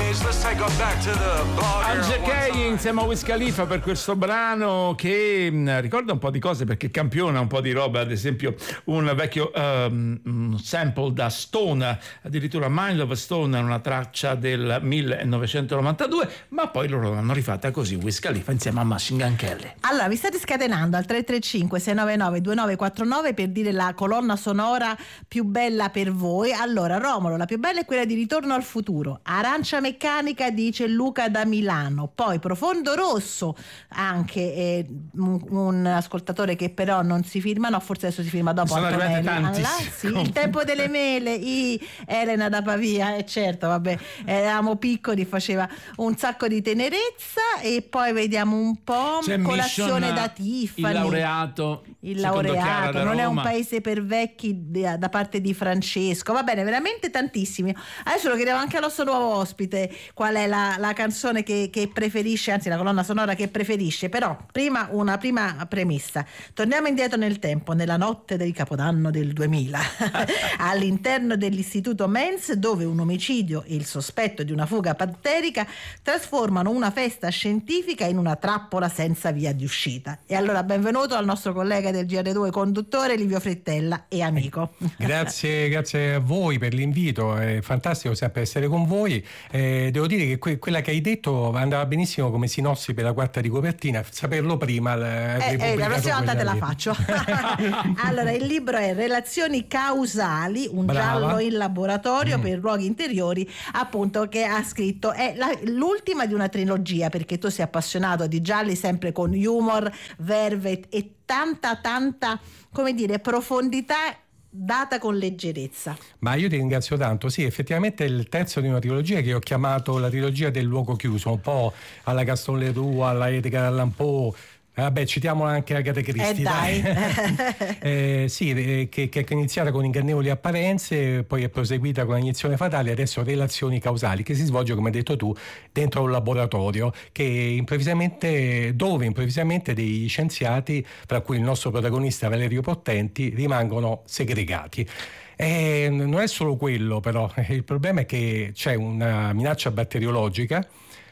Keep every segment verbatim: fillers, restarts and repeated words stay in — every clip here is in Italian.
Angel Kay insieme a Wiz Khalifa per questo brano che mh, ricorda un po' di cose, perché campiona un po' di roba, ad esempio un vecchio um, sample da Stone, addirittura Mind of Stone, una traccia del millenovecentonovantadue, ma poi loro l'hanno rifatta così, Wiz Khalifa insieme a Machine Gun Kelly. Allora, vi state scatenando al tre tre cinque sei nove nove due nove quattro nove per dire la colonna sonora più bella per voi. Allora, Romolo, la più bella è quella di Ritorno al futuro. Arancia meccanica dice Luca da Milano. Poi Profondo Rosso, anche eh, un, un ascoltatore che però non si firma, no, forse adesso si firma dopo. Sono arrivati tanti. Sì, Il tempo delle mele, i Elena da Pavia, e eh, certo, vabbè, eravamo piccoli, faceva un sacco di tenerezza. E poi vediamo un po' C'è Colazione Mission, da Tiffany. il laureato, il laureato, non è un Roma. paese per vecchi da, da parte di Francesco. Va bene, veramente tantissimi. Adesso lo chiedevo anche al nostro nuovo ospite qual è la, la canzone che, che preferisce, anzi la colonna sonora che preferisce. Però prima una prima premessa: torniamo indietro nel tempo, nella notte del Capodanno del duemila all'interno dell'istituto Menz, dove un omicidio e il sospetto di una fuga batterica trasformano una festa scientifica in una trappola senza via di uscita. E allora benvenuto al nostro collega del G R due, conduttore Livio Frittella e amico. Grazie, grazie a voi per l'invito, è fantastico sempre essere con voi. Eh, devo dire che que- quella che hai detto andava benissimo come sinossi per la quarta di copertina, saperlo prima. Eh, eh, la prossima volta te la lì. faccio. Allora, il libro è Relazioni causali, un Brava. giallo in laboratorio Mm. per luoghi interiori, appunto, che ha scritto. È la- l'ultima di una trilogia, perché tu sei appassionato di gialli sempre con humor, verve e tanta tanta, come dire, profondità data con leggerezza. Ma io ti ringrazio tanto. Sì, effettivamente è il terzo di una trilogia che ho chiamato la trilogia del luogo chiuso, un po' alla Gaston Leroux, alla Edgar Allan Poe. Vabbè, citiamo anche Agatha Christie. Eh, dai. eh, sì, eh, che, che è iniziata con ingannevoli apparenze, poi è proseguita con iniezione fatale, adesso relazioni causali, che si svolge, come hai detto tu, dentro un laboratorio che improvvisamente, dove improvvisamente degli scienziati, tra cui il nostro protagonista Valerio Pottenti, rimangono segregati. E non è solo quello, però, il problema è che c'è una minaccia batteriologica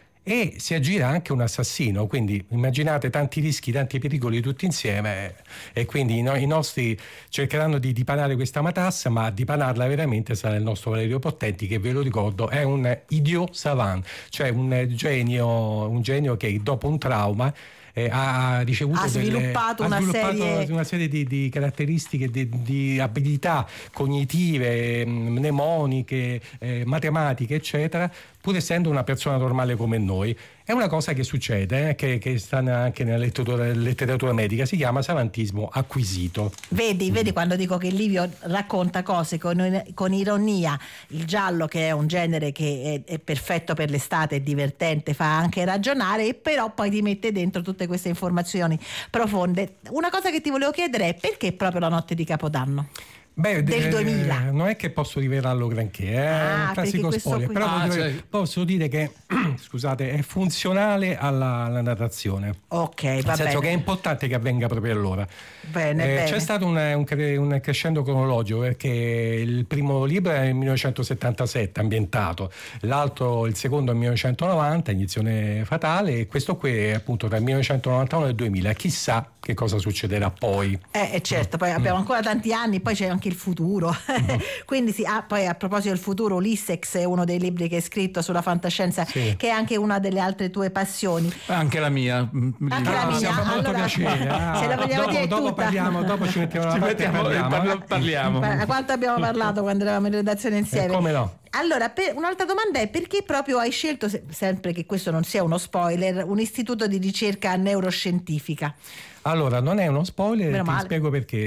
e si aggira anche un assassino, quindi immaginate tanti rischi, tanti pericoli tutti insieme, e quindi i, no- i nostri cercheranno di dipanare questa matassa, ma a dipanarla veramente sarà il nostro Valerio Pottenti, che, ve lo ricordo, è un idiot savant, cioè un genio, un genio che dopo un trauma eh, ha ricevuto Ha sviluppato delle, una ha sviluppato serie- una serie di, di caratteristiche, di, di abilità cognitive, mnemoniche, eh, matematiche, eccetera, pur essendo una persona normale come noi. È una cosa che succede, eh, che, che sta anche nella letteratura, letteratura medica, si chiama savantismo acquisito. Vedi, vedi quando dico che Livio racconta cose con, con ironia. Il giallo, che è un genere che è, è perfetto per l'estate, è divertente, fa anche ragionare, e però poi ti mette dentro tutte queste informazioni profonde. Una cosa che ti volevo chiedere è: perché proprio la notte di Capodanno? Beh, Del eh, duemila. non è che posso rivelarlo granché, è Ah, un classico perché questo spoiler, qui- però Ah, posso, cioè- posso dire che scusate, è funzionale alla, alla narrazione. Ok, Nel va senso bene. che è importante che avvenga proprio allora. Bene, Eh, bene. c'è stato un, un, cre- un crescendo cronologico, perché il primo libro è nel millenovecentosettantasette ambientato, l'altro, il secondo, è nel millenovecentonovanta, Iniezione fatale, e questo qui è appunto tra il millenovecentonovantuno e il duemila. Chissà che cosa succederà poi. Eh, eh, certo, poi abbiamo ancora tanti anni, poi c'è anche il futuro. Quindi sì, ah, poi a proposito del futuro, Ulysses è uno dei libri che hai scritto sulla fantascienza, Sì. che è anche una delle altre tue passioni. Anche la mia. Anche la Ah, mia. mi fa molto Allora, piacere. Ah, se la vogliamo dopo, dire dopo tutta. parliamo, dopo ci mettiamo Ci la parte e mettiamo- parliamo. parla- eh. parliamo. Ma quanto abbiamo parlato quando eravamo in redazione insieme? Eh, come no? Allora, per, un'altra domanda è: perché proprio hai scelto, se- sempre che questo non sia uno spoiler, un istituto di ricerca neuroscientifica? Allora, non è uno spoiler, Meno ti male. spiego perché.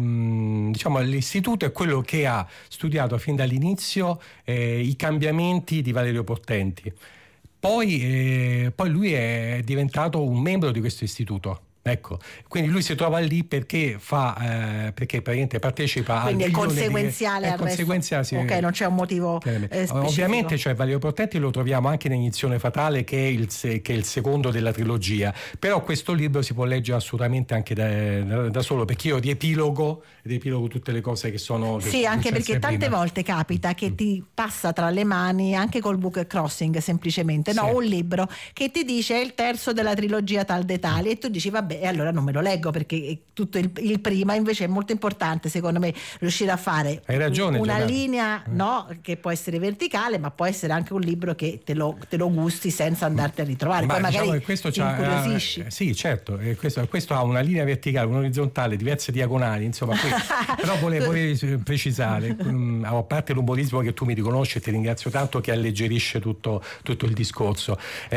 Ehm, Diciamo, l'istituto è quello che ha studiato fin dall'inizio eh, i cambiamenti di Valerio Pottenti. Poi, eh, poi lui è diventato un membro di questo istituto. Ecco, quindi lui si trova lì perché fa eh, perché praticamente partecipa quindi al è conseguenziale di, al è conseguenziale, resto. sì. Ok, non c'è un motivo eh, ovviamente, cioè Valerio Protetti lo troviamo anche in Iniezione Fatale, che è, il, che è il secondo della trilogia, però questo libro si può leggere assolutamente anche da, da, da solo, perché io riepilogo riepilogo tutte le cose che sono sì, anche perché tante prima. volte capita che ti passa tra le mani anche col book crossing, semplicemente no, sì. un libro che ti dice è il terzo della trilogia tal dei tali, e tu dici vabbè, e allora non me lo leggo, perché tutto il, il prima invece è molto importante secondo me riuscire a fare Hai ragione, una Giovanni. linea no, che può essere verticale, ma può essere anche un libro che te lo, te lo gusti senza andarti a ritrovare, ma poi magari diciamo che questo ti incuriosisci. Eh, sì, certo, eh, questo, questo ha una linea verticale, un'orizzontale, diverse diagonali, insomma, qui, però volevo, volevo precisare, um, a parte l'umorismo che tu mi riconosci e ti ringrazio tanto, che alleggerisce tutto, tutto il discorso,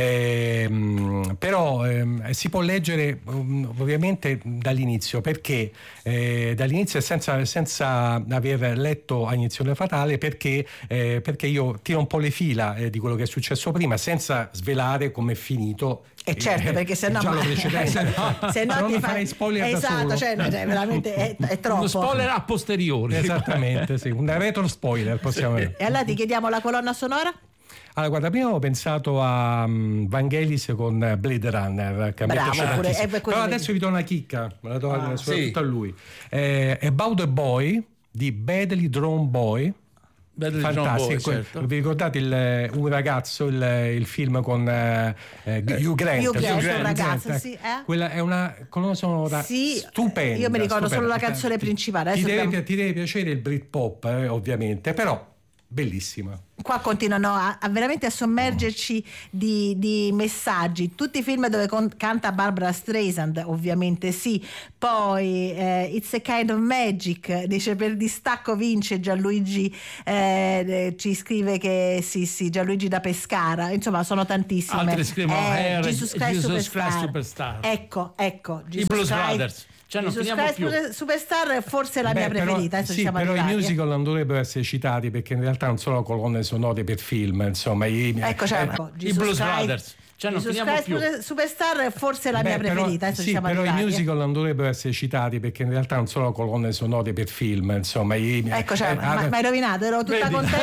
eh, però eh, si può leggere um, ovviamente dall'inizio, perché eh, dall'inizio senza, senza aver letto A Iniezione Fatale, perché, eh, perché io tiro un po' le fila eh, di quello che è successo prima, senza svelare come è finito. E certo, eh, perché se no, ma... se no non ti mi fai farei spoiler esatto, da solo. cioè, cioè veramente è, è troppo. Uno spoiler a posteriori. Esattamente, sì, un retro spoiler possiamo dire. E allora ti chiediamo la colonna sonora? Allora, guarda, prima ho pensato a um, Vangelis con Blade Runner, che a me Bravo, piace pure, tantissimo. eh, Però adesso vi do una chicca, me la do Ah, soprattutto sì. a lui. Eh, About a Boy di Badly Drawn Boy. Badly Drawn Fantastico. Boy, certo. Vi ricordate il, un ragazzo, il, il film con eh, eh, Hugh Grant? Hugh Grant, un ragazzo, ecco. sì, eh? Quella è una colonna sonora Sì, stupenda. io mi ricordo stupenda. solo la canzone principale. Ti Adesso deve, abbiamo... ti deve piacere il Britpop, eh, ovviamente, però bellissima. Qua continuano a, a veramente a sommergerci di, di messaggi. Tutti i film dove con, canta Barbara Streisand, ovviamente sì. Poi eh, It's a Kind of Magic, dice per distacco vince Gianluigi, eh, ci scrive che sì sì, Gianluigi da Pescara. Insomma, sono tantissime. Altri scrivono eh, Hair, Jesus Christ, Jesus Superstar. Christ Superstar. Ecco, ecco. I Jesus Blues Christ- Brothers. Cioè, non Jesus finiamo Christ più. Superstar è forse la mia Beh, però- preferita. Adesso sì, siamo però arrivati, i eh. musical non dovrebbero essere citati, perché in realtà non sono colonne sonore per film, insomma. I, Ecco, cioè, eh, ecco, I Jesus Blues Christ- Brothers. Cioè, non Jesus finiamo Christ più. Superstar è forse la mia beh, però- preferita. Adesso sì, siamo però arrivati, i eh. musical non dovrebbero essere citati, perché in realtà non sono colonne sonore per film, insomma. I, Ecco, cioè, eh, ma, ma hai rovinato, ero tutta Vedi? contenta